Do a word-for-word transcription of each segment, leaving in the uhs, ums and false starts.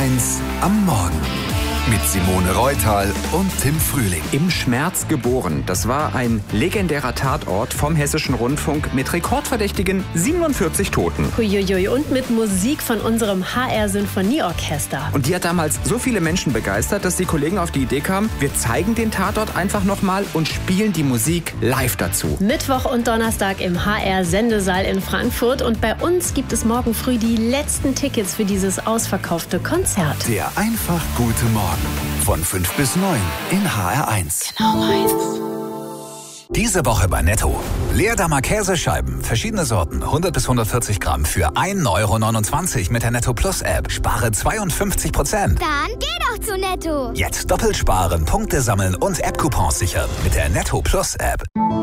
eins am Morgen mit Simone Reutal und Tim Frühling. Im Schmerz geboren. Das war ein legendärer Tatort vom Hessischen Rundfunk mit rekordverdächtigen siebenundvierzig Toten. Huiuiui, und mit Musik von unserem H R-Sinfonieorchester. Und die hat damals so viele Menschen begeistert, dass die Kollegen auf die Idee kamen, wir zeigen den Tatort einfach nochmal und spielen die Musik live dazu. Mittwoch und Donnerstag im H R-Sendesaal in Frankfurt. Und bei uns gibt es morgen früh die letzten Tickets für dieses ausverkaufte Konzert. Der einfach gute Morgen von fünf bis neun in H R eins. Genau meins. Diese Woche bei Netto. Leerdammer Käsescheiben, verschiedene Sorten, hundert bis hundertvierzig Gramm für ein Euro neunundzwanzig mit der Netto Plus App. Spare zweiundfünfzig Prozent. Dann geh doch zu Netto. Jetzt doppelt sparen, Punkte sammeln und App-Coupons sichern mit der Netto Plus App.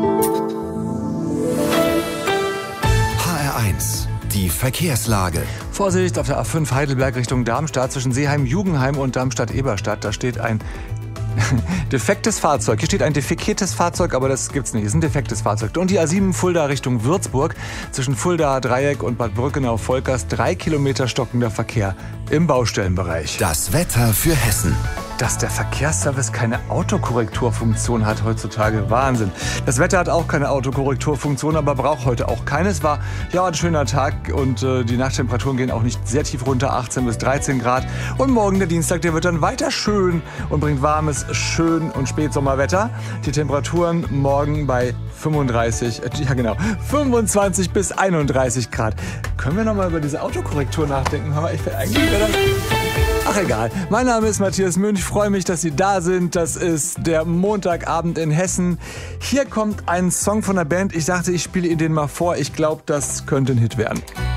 H R eins. Die Verkehrslage. Vorsicht auf der A fünf Heidelberg Richtung Darmstadt zwischen Seeheim-Jugendheim und Darmstadt-Eberstadt. Da steht ein defektes Fahrzeug. Hier steht ein defekiertes Fahrzeug, aber das gibt's nicht. Es ist ein defektes Fahrzeug. Und die A sieben Fulda Richtung Würzburg zwischen Fulda Dreieck und Bad Brückenau-Volkers drei Kilometer stockender Verkehr im Baustellenbereich. Das Wetter für Hessen. Dass der Verkehrsservice keine Autokorrekturfunktion hat heutzutage, Wahnsinn. Das Wetter hat auch keine Autokorrekturfunktion, aber braucht heute auch keine. Es war ja ein schöner Tag und äh, die Nachttemperaturen gehen auch nicht sehr tief runter, achtzehn bis dreizehn Grad. Und morgen der Dienstag, der wird dann weiter schön und bringt warmes, schön und Spätsommerwetter. Die Temperaturen morgen bei fünfunddreißig, äh, ja genau, fünfundzwanzig bis einunddreißig Grad. Können wir nochmal über diese Autokorrektur nachdenken? Aber ich will eigentlich wieder Ach egal. Mein Name ist Matthias Münch. Ich freue mich, dass Sie da sind. Das ist der Montagabend in Hessen. Hier kommt ein Song von der Band. Ich dachte, ich spiele Ihnen den mal vor. Ich glaube, das könnte ein Hit werden.